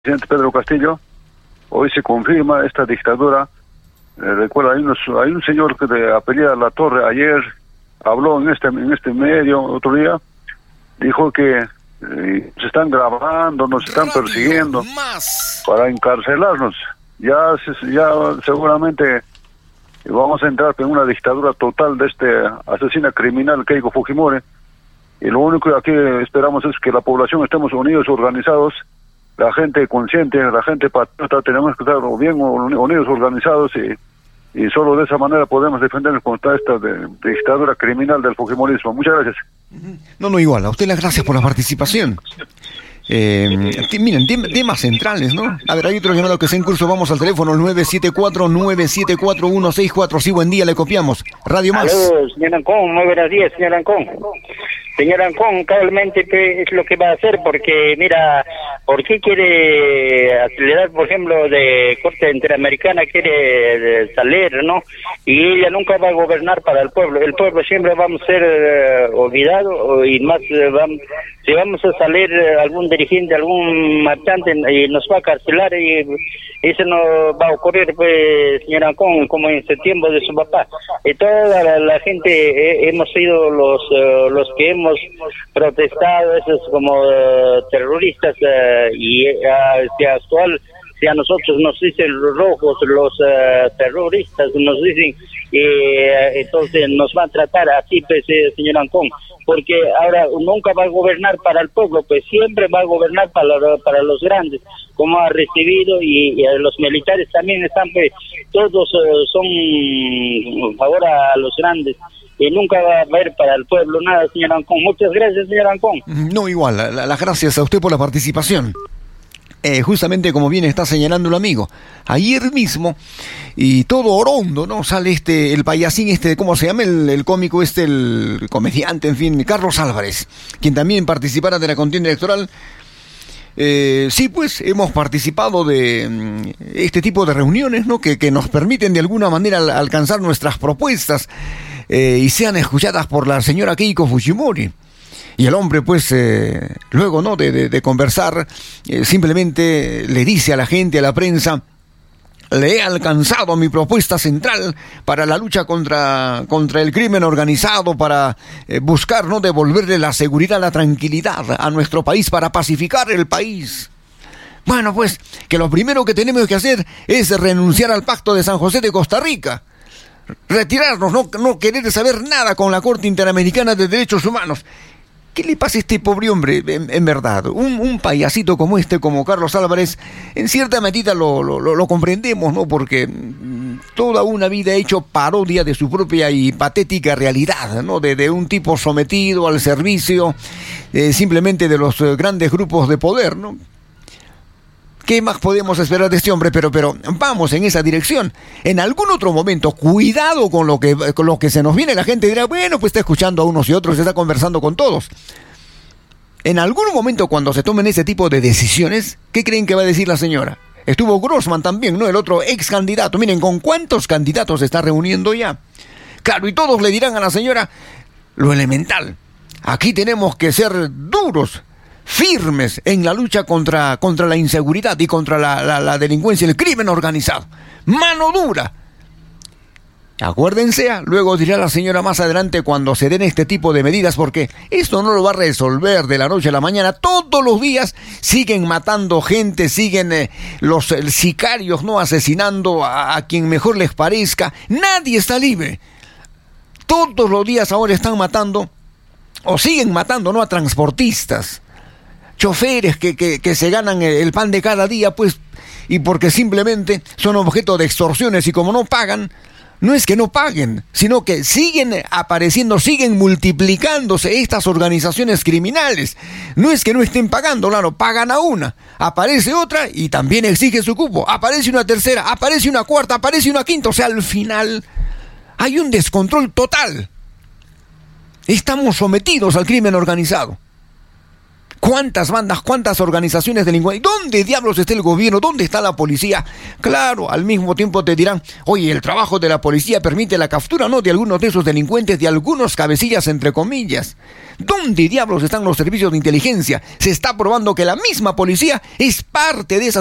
presidente Pedro Castillo, hoy se confirma esta dictadura. Recuerda, hay un señor que de apellida La Torre ayer habló en este medio otro día, dijo que se están grabando, nos están persiguiendo para encarcelarnos. Ya seguramente vamos a entrar en una dictadura total de este asesino criminal Keiko Fujimori, y lo único que aquí esperamos es que la población estemos unidos, organizados, la gente consciente, la gente patriota, tenemos que estar bien unidos, organizados, y solo de esa manera podemos defendernos contra esta dictadura criminal del fujimorismo. Muchas gracias. No, igual, a usted las gracias por la participación. Miren, temas centrales, ¿no? A ver, hay otro llamado que está en curso, vamos al teléfono, 974-974-164. Sí, buen día, le copiamos. Radio Más. Aló, señor Ancón, muy buenos días, señor Ancón. Señor Ancón, cabalmente es lo que va a hacer, porque mira, ¿por qué quiere acelerar, por ejemplo, de Corte Interamericana, quiere salir, ¿no? Y ella nunca va a gobernar para el pueblo siempre vamos a ser olvidados, y más, si vamos a salir algún dirigente, algún marchante, y nos va a carcelar, y eso no va a ocurrir, pues, señor Ancón, como en septiembre de su papá. Y toda la gente hemos sido los que hemos protestado, esos como terroristas, y si a nosotros nos dicen los rojos, los terroristas, nos dicen, entonces nos van a tratar así, pues, señor Ancón, porque ahora nunca va a gobernar para el pueblo, pues siempre va a gobernar para los grandes, como ha recibido, y los militares también están, pues, todos son favor a los grandes, y nunca va a haber para el pueblo nada, señor Ancón. Muchas gracias, señor Ancón. No, igual, las gracias a usted por la participación. Justamente como bien está señalando el amigo, ayer mismo, y todo orondo, ¿no? Sale el payasín ¿cómo se llama? El cómico el comediante, en fin, Carlos Álvarez, quien también participara de la contienda electoral. Sí, pues, hemos participado de este tipo de reuniones, ¿no? Que nos permiten de alguna manera alcanzar nuestras propuestas, y sean escuchadas por la señora Keiko Fujimori. Y el hombre, pues, luego, ¿no?, de conversar, simplemente le dice a la gente, a la prensa: le he alcanzado mi propuesta central para la lucha contra el crimen organizado, para buscar, ¿no?, devolverle la seguridad, la tranquilidad a nuestro país, para pacificar el país. Bueno, pues, que lo primero que tenemos que hacer es renunciar al Pacto de San José de Costa Rica. Retirarnos, no querer saber nada con la Corte Interamericana de Derechos Humanos. ¿Qué le pasa a este pobre hombre, en verdad? Un payasito como como Carlos Álvarez, en cierta medida lo comprendemos, ¿no? Porque toda una vida ha hecho parodia de su propia y patética realidad, ¿no? De un tipo sometido al servicio simplemente de los grandes grupos de poder, ¿no? ¿Qué más podemos esperar de este hombre? Pero vamos en esa dirección. En algún otro momento, cuidado con lo que se nos viene. La gente dirá, bueno, pues está escuchando a unos y otros, está conversando con todos. En algún momento, cuando se tomen ese tipo de decisiones, ¿qué creen que va a decir la señora? Estuvo Grossman también, ¿no? El otro ex candidato. Miren, ¿con cuántos candidatos se está reuniendo ya? Claro, y todos le dirán a la señora lo elemental. Aquí tenemos que ser duros, firmes en la lucha contra la inseguridad y contra la delincuencia, el crimen organizado. Mano dura. Acuérdense, luego dirá la señora más adelante cuando se den este tipo de medidas, porque esto no lo va a resolver de la noche a la mañana. Todos los días siguen matando gente, siguen los sicarios, ¿no?, asesinando a quien mejor les parezca. Nadie está libre. Todos los días ahora están matando, o siguen matando, ¿no?, a transportistas, choferes que se ganan el pan de cada día, pues, y porque simplemente son objeto de extorsiones, y como no pagan, no es que no paguen, sino que siguen apareciendo, siguen multiplicándose estas organizaciones criminales. No es que no estén pagando, claro, pagan a una, aparece otra y también exige su cupo, aparece una tercera, aparece una cuarta, aparece una quinta, o sea, al final hay un descontrol total. Estamos sometidos al crimen organizado. ¿Cuántas bandas, cuántas organizaciones delincuentes? ¿Dónde diablos está el gobierno? ¿Dónde está la policía? Claro, al mismo tiempo te dirán, oye, el trabajo de la policía permite la captura, ¿no?, de algunos de esos delincuentes, de algunos cabecillas, entre comillas. ¿Dónde diablos están los servicios de inteligencia? Se está probando que la misma policía es parte de esas